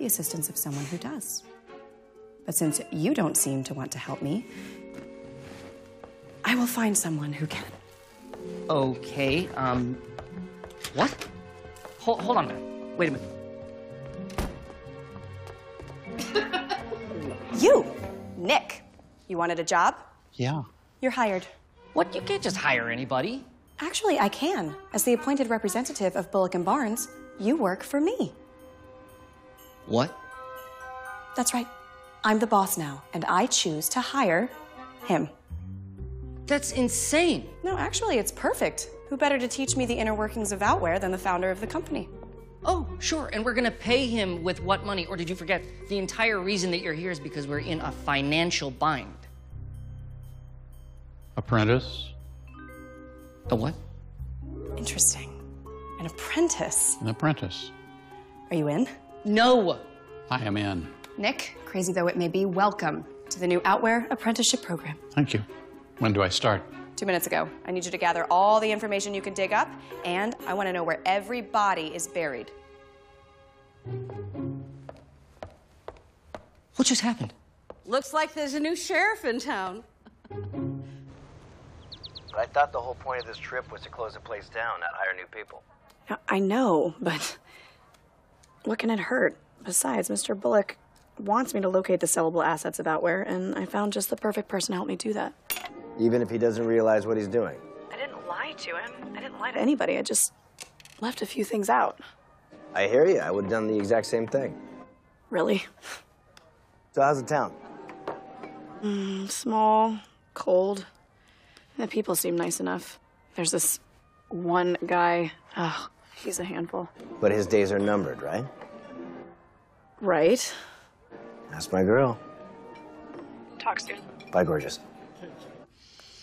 assistance of someone who does. But since you don't seem to want to help me, I will find someone who can. Okay, what? Hold on a minute. Wait a minute. You, Nick, you wanted a job? Yeah. You're hired. What? You can't just hire anybody. Actually, I can. As the appointed representative of Bullock & Barnes, you work for me. What? That's right. I'm the boss now, and I choose to hire him. That's insane. No, actually, it's perfect. Who better to teach me the inner workings of Outwear than the founder of the company? Oh, sure, and we're gonna pay him with what money? Or did you forget, the entire reason that you're here is because we're in a financial bind. Apprentice? A what? Interesting. An apprentice. An apprentice. Are you in? No. I am in. Nick, crazy though it may be, welcome to the new Outwear apprenticeship program. Thank you. When do I start? 2 minutes ago. I need you to gather all the information you can dig up, and I want to know where every body is buried. What just happened? Looks like there's a new sheriff in town. But I thought the whole point of this trip was to close the place down, not hire new people. I know, but what can it hurt? Besides, Mr. Bullock wants me to locate the sellable assets of Outwear, and I found just the perfect person to help me do that. Even if he doesn't realize what he's doing. I didn't lie to him. I didn't lie to anybody. I just left a few things out. I hear you. I would have done the exact same thing. Really? So how's the town? Small, cold. The people seem nice enough. There's this one guy. Oh, he's a handful. But his days are numbered, right? Right. That's my girl. Talk soon. Bye, gorgeous.